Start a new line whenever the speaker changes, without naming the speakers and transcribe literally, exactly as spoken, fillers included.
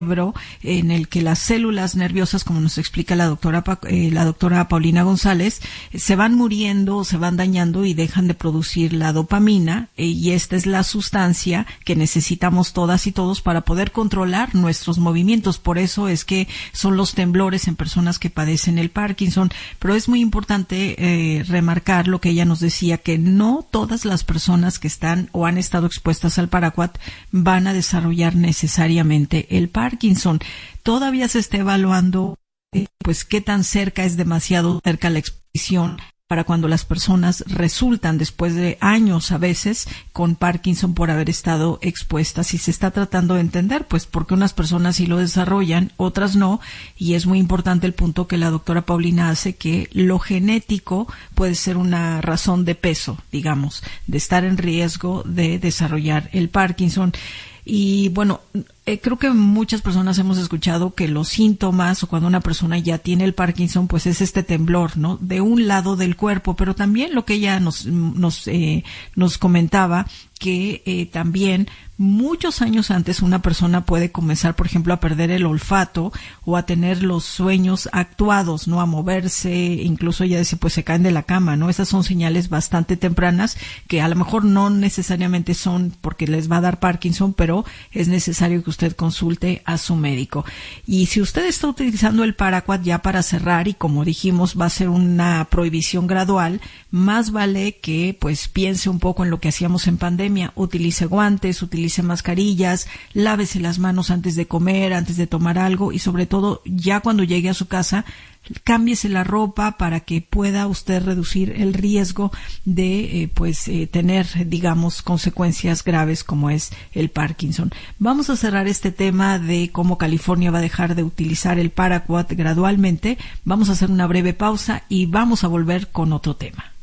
en el que las células nerviosas, como nos explica la doctora eh, la doctora Paulina González, se van muriendo, se van dañando y dejan de producir la dopamina, eh, y esta es la sustancia que necesitamos todas y todos para poder controlar nuestros movimientos. Por eso es que son los temblores en personas que padecen el Parkinson. Pero es muy importante eh, remarcar lo que ella nos decía, que no todas las personas que están o han estado expuestas al paraquat van a desarrollar necesariamente el Parkinson. Parkinson. Todavía se está evaluando eh, pues qué tan cerca es demasiado cerca la exposición para cuando las personas resultan después de años a veces con Parkinson por haber estado expuestas, y se está tratando de entender pues por qué unas personas sí lo desarrollan, otras no, y es muy importante el punto que la doctora Paulina hace, que lo genético puede ser una razón de peso, digamos, de estar en riesgo de desarrollar el Parkinson. Y bueno, eh, creo que muchas personas hemos escuchado que los síntomas, o cuando una persona ya tiene el Parkinson, pues es este temblor, ¿no?, de un lado del cuerpo. Pero también lo que ella nos nos eh, nos comentaba, que eh, también muchos años antes una persona puede comenzar, por ejemplo, a perder el olfato o a tener los sueños actuados, ¿no?, a moverse, incluso ella dice, pues se caen de la cama, ¿no? Esas son señales bastante tempranas que a lo mejor no necesariamente son porque les va a dar Parkinson, pero es necesario que usted consulte a su médico. Y si usted está utilizando el paraquat, ya para cerrar, y como dijimos, va a ser una prohibición gradual, más vale que pues piense un poco en lo que hacíamos en pandemia. Utilice guantes, utilice mascarillas, lávese las manos antes de comer, antes de tomar algo, y sobre todo ya cuando llegue a su casa, cámbiese la ropa para que pueda usted reducir el riesgo de eh, pues eh, tener, digamos, consecuencias graves como es el Parkinson. Vamos a cerrar este tema de cómo California va a dejar de utilizar el paraquat gradualmente. Vamos a hacer una breve pausa y vamos a volver con otro tema.